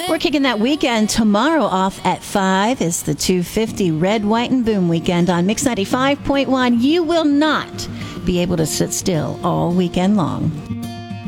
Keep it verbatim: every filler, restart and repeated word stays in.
We're kicking that weekend tomorrow off at five is the two fifty Red, White, and Boom weekend on Mix ninety-five point one. You will not be able to sit still all weekend long.